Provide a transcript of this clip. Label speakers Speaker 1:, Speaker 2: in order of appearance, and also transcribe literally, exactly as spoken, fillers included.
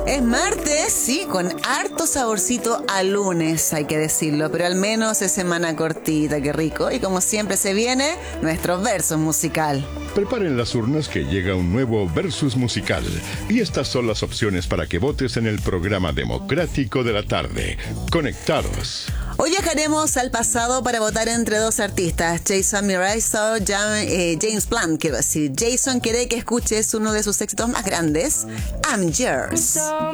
Speaker 1: Es martes, sí, con harto saborcito a lunes, hay que decirlo, pero al menos es semana cortita, qué rico. Y como siempre se viene, nuestro versus musical.
Speaker 2: Preparen las urnas que llega un nuevo versus musical. Y estas son las opciones para que votes en el programa democrático de la tarde. Conectados.
Speaker 1: Hoy viajaremos al pasado para votar entre dos artistas, Jason Mraz o eh, James Blunt, quiero decir. Jason quiere que escuches uno de sus éxitos más grandes, I'm Yours.
Speaker 3: So